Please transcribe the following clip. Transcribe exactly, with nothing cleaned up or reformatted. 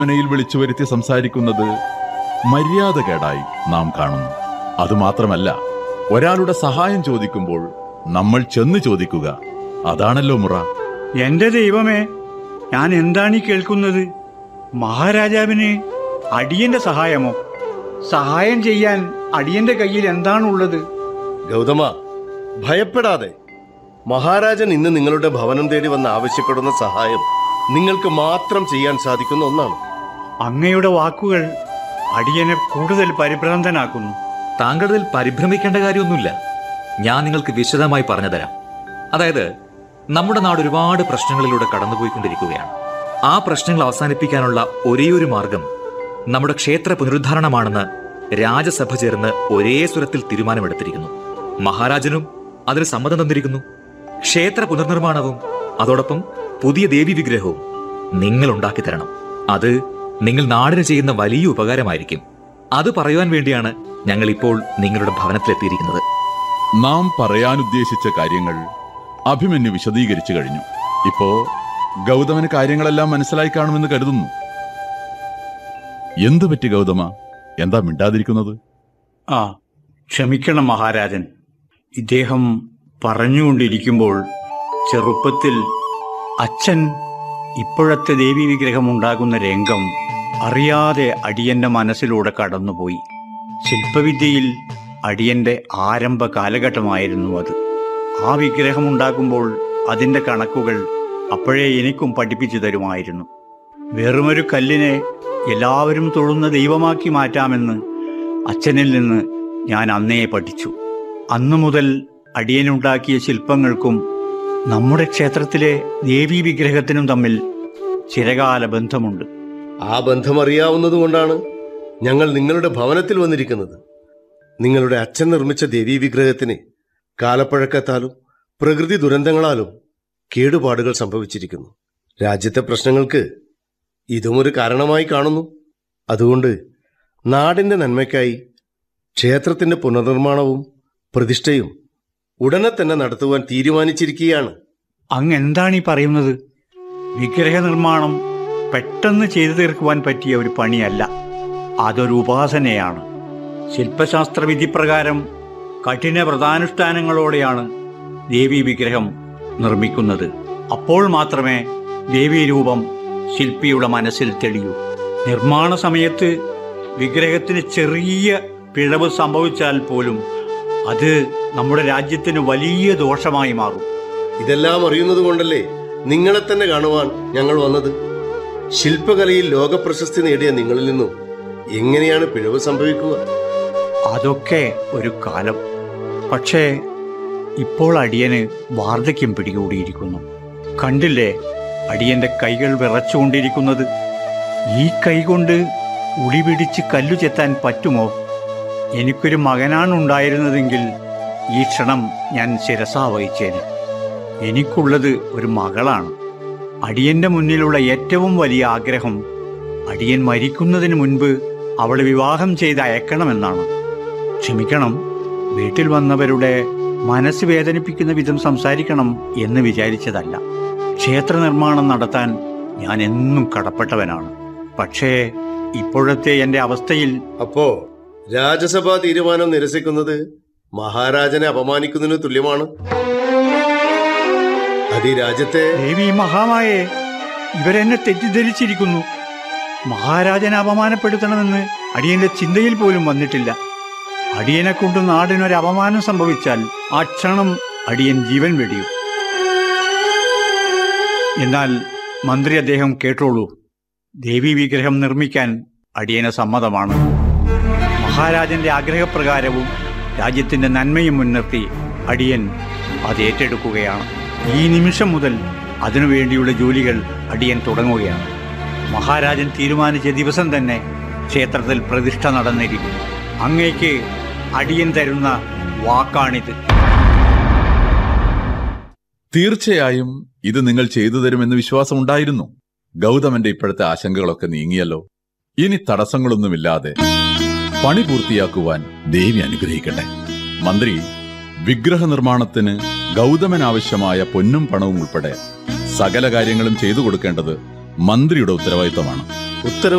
മനയിൽ വിളിച്ചു വരുത്തി സംസാരിക്കുന്നത് മര്യാദകേടായി നാം കാണുന്നു. അതുമാത്രമല്ല, ഒരാളുടെ സഹായം ചോദിക്കുമ്പോൾ നമ്മൾ ചെന്ന് ചോദിക്കുക, അതാണല്ലോ മുറ. എന്റെ ദൈവമേ, ഞാൻ എന്താണ് ഈ കേൾക്കുന്നത്? മഹാരാജാവിന് അടിയന്റെ സഹായമോ? സഹായം ചെയ്യാൻ അടിയന്റെ കയ്യിൽ എന്താണുള്ളത്? ഗൗതമ, ഭയപ്പെടാതെ. മഹാരാജൻ ഇന്ന് നിങ്ങളുടെ ഭവനം തേടി വന്ന് ആവശ്യപ്പെടുന്ന സഹായം നിങ്ങൾക്ക് മാത്രം ചെയ്യാൻ സാധിക്കുന്ന ഒന്നാണ്. അങ്ങയുടെ വാക്കുകൾ അടിയനെ കൂടുതൽ പരിഭ്രാന്തനാക്കുന്നു. താങ്കളിൽ പരിഭ്രമിക്കേണ്ട കാര്യമൊന്നുമില്ല. ഞാൻ നിങ്ങൾക്ക് വിശദമായി പറഞ്ഞു തരാം. അതായത്, നമ്മുടെ നാട് ഒരുപാട് പ്രശ്നങ്ങളിലൂടെ കടന്നുപോയിക്കൊണ്ടിരിക്കുകയാണ്. ആ പ്രശ്നങ്ങൾ അവസാനിപ്പിക്കാനുള്ള ഒരേയൊരു മാർഗം നമ്മുടെ ക്ഷേത്ര പുനരുദ്ധാരണമാണെന്ന് രാജസഭ ചേർന്ന് ഒരേ സ്വരത്തിൽ തീരുമാനമെടുത്തിരിക്കുന്നു. മഹാരാജനും അതിന് സമ്മതം തന്നിരിക്കുന്നു. ക്ഷേത്ര പുനർനിർമ്മാണവും അതോടൊപ്പം പുതിയ ദേവി വിഗ്രഹവും നിങ്ങൾ ഉണ്ടാക്കി തരണം. അത് നിങ്ങൾ നാടിന് ചെയ്യുന്ന വലിയ ഉപകാരമായിരിക്കും. അത് പറയുവാൻ വേണ്ടിയാണ് ഞങ്ങൾ ഇപ്പോൾ നിങ്ങളുടെ ഭവനത്തിലെത്തിയിരിക്കുന്നത്. നാം പറയാനുദ്ദേശിച്ച കാര്യങ്ങൾ അഭിമന്യു വിശദീകരിച്ചു കഴിഞ്ഞു. ഇപ്പോ ഗൗതമന് കാര്യങ്ങളെല്ലാം മനസ്സിലായി കാണുമെന്ന് കരുതുന്നു. എന്തു പറ്റി ഗൗതമ? എന്താ മിണ്ടാതിരിക്കുന്നത്? ആ, ക്ഷമിക്കണം മഹാരാജൻ. ഇദ്ദേഹം പറഞ്ഞുകൊണ്ടിരിക്കുമ്പോൾ ചെറുപ്പത്തിൽ അച്ഛൻ ഇപ്പോഴത്തെ ദേവീ വിഗ്രഹം ഉണ്ടാകുന്ന രംഗം അറിയാതെ അടിയന്റെ മനസ്സിലൂടെ കടന്നുപോയി. ശില്പവിദ്യയിൽ അടിയന്റെ ആരംഭ കാലഘട്ടമായിരുന്നു അത്. ആ വിഗ്രഹം ഉണ്ടാക്കുമ്പോൾ അതിൻ്റെ കണക്കുകൾ അപ്പോഴേ എനിക്കും പഠിപ്പിച്ചു തരുമായിരുന്നു. വെറുമൊരു കല്ലിനെ എല്ലാവരും തൊഴുന്ന ദൈവമാക്കി മാറ്റാമെന്ന് അച്ഛനിൽ നിന്ന് ഞാൻ അന്നേ പഠിച്ചു. അന്നു മുതൽ അടിയനുണ്ടാക്കിയ ശില്പങ്ങൾക്കും നമ്മുടെ ക്ഷേത്രത്തിലെ ദേവീ വിഗ്രഹത്തിനും തമ്മിൽ ചിരകാല ബന്ധമുണ്ട്. ആ ബന്ധം അറിയാവുന്നതുകൊണ്ടാണ് ഞങ്ങൾ നിങ്ങളുടെ ഭവനത്തിൽ വന്നിരിക്കുന്നത്. നിങ്ങളുടെ അച്ഛൻ നിർമ്മിച്ച ദേവീ വിഗ്രഹത്തിന് കാലപ്പഴക്കത്താലും പ്രകൃതി ദുരന്തങ്ങളാലും കേടുപാടുകൾ സംഭവിച്ചിരിക്കുന്നു. രാജ്യത്തെ പ്രശ്നങ്ങൾക്ക് ഇതും ഒരു കാരണമായി കാണുന്നു. അതുകൊണ്ട് നാടിന്റെ നന്മയ്ക്കായി ക്ഷേത്രത്തിന്റെ പുനർനിർമ്മാണവും പ്രതിഷ്ഠയും ഉടനെ തന്നെ നടത്തുവാൻ തീരുമാനിച്ചിരിക്കുകയാണ്. അങ്ങ് എന്താണ് ഈ പറയുന്നത്? വിഗ്രഹ നിർമ്മാണം പെട്ടെന്ന് ചെയ്തു തീർക്കുവാൻ പറ്റിയ ഒരു പണിയല്ല. അതൊരു ഉപാസനയാണ്. ശില്പശാസ്ത്ര വിധിപ്രകാരം കഠിന വ്രതാനുഷ്ഠാനങ്ങളോടെയാണ് ദേവീ വിഗ്രഹം നിർമ്മിക്കുന്നത്. അപ്പോൾ മാത്രമേ ദേവീരൂപം ശില്പിയുടെ മനസ്സിൽ തെളിയൂ. നിർമ്മാണ സമയത്ത് വിഗ്രഹത്തിന് ചെറിയ പിഴവ് സംഭവിച്ചാൽ പോലും അത് നമ്മുടെ രാജ്യത്തിന് വലിയ ദോഷമായി മാറും. ഇതെല്ലാം അറിയുന്നത് കൊണ്ടല്ലേ നിങ്ങളെ തന്നെ കാണുവാൻ ഞങ്ങൾ വന്നത്. ശില്പകലയിൽ ലോകപ്രശസ്തി നേടിയ നിങ്ങളിൽ നിന്നും എങ്ങനെയാണ് പിഴവ് സംഭവിക്കുക? അതൊക്കെ ഒരു കാലം. പക്ഷേ ഇപ്പോൾ അടിയന് വാർദ്ധക്യം പിടികൂടിയിരിക്കുന്നു. കണ്ടില്ലേ അടിയന്റെ കൈകൾ വിറച്ചുകൊണ്ടിരിക്കുന്നത്? ഈ കൈകൊണ്ട് ഉളി പിടിച്ച് കല്ലു ചെത്താൻ പറ്റുമോ? എനിക്കൊരു മകനാണുണ്ടായിരുന്നതെങ്കിൽ ഈ ക്ഷണം ഞാൻ ശിരസാ വഹിച്ചേന്. എനിക്കുള്ളത് ഒരു മകളാണ്. അടിയന്റെ മുന്നിലുള്ള ഏറ്റവും വലിയ ആഗ്രഹം അടിയൻ മരിക്കുന്നതിന് മുൻപ് അവളെ വിവാഹം ചെയ്ത് അയക്കണമെന്നാണ്. ക്ഷമിക്കണം, വീട്ടിൽ വന്നവരുടെ മനസ്സ് വേദനിപ്പിക്കുന്ന വിധം സംസാരിക്കണം എന്ന് വിചാരിച്ചതല്ല. ക്ഷേത്ര നിർമ്മാണം നടത്താൻ ഞാൻ എന്നും കടപ്പെട്ടവനാണ്. പക്ഷേ ഇപ്പോഴത്തെ എൻ്റെ അവസ്ഥയിൽ... അപ്പോ രാജസഭാ തീരുമാനം നിരസിക്കുന്നത് മഹാരാജനെ അപമാനിക്കുന്നതിന് തുല്യമാണ്. അത് ഈ രാജ്യത്തെ... ദേവി മഹാമായേ, ഇവരെന്നെ തെറ്റിദ്ധരിച്ചിരിക്കുന്നു. മഹാരാജനെ അപമാനപ്പെടുത്തണമെന്ന് അടിയന്റെ ചിന്തയിൽ പോലും വന്നിട്ടില്ല. അടിയനെ കൊണ്ട് നാടിനൊരു അപമാനം സംഭവിച്ചാൽ ആ ക്ഷണം അടിയൻ ജീവൻ വെടിയും. എന്നാൽ മന്ത്രി അദ്ദേഹം കേട്ടോളൂ. ദേവീ വിഗ്രഹം നിർമ്മിക്കാൻ അടിയന് സമ്മതമാണ്. മഹാരാജന്റെ ആഗ്രഹപ്രകാരവും രാജ്യത്തിന്റെ നന്മയും മുൻനിർത്തി അടിയൻ അത് ഏറ്റെടുക്കുകയാണ്. ഈ നിമിഷം മുതൽ അതിനുവേണ്ടിയുള്ള ജോലികൾ അടിയൻ തുടങ്ങുകയാണ്. മഹാരാജൻ തീരുമാനിച്ച ദിവസം തന്നെ ക്ഷേത്രത്തിൽ പ്രതിഷ്ഠ നടന്നിരിക്കും. അങ്ങേക്ക് അടിയൻ തരുന്ന വാക്കാണിത്. തീർച്ചയായും ഇത് നിങ്ങൾ ചെയ്തു തരുമെന്ന് വിശ്വാസമുണ്ടായിരുന്നു. ഗൗതമന്റെ ഇപ്പോഴത്തെ ആശങ്കകളൊക്കെ നീങ്ങിയല്ലോ. ഇനി തടസ്സങ്ങളൊന്നുമില്ലാതെ പണി പൂർത്തിയാക്കുവാൻ ദേവി അനുഗ്രഹിക്കട്ടെ. മന്ത്രി, വിഗ്രഹ നിർമ്മാണത്തിന് ഗൗതമനാവശ്യമായ പൊന്നും പണവും ഉൾപ്പെടെ സകല കാര്യങ്ങളും ചെയ്തു കൊടുക്കേണ്ടത് മന്ത്രിയുടെ ഉത്തരവാദിത്തമാണ്. ഉത്തരവ്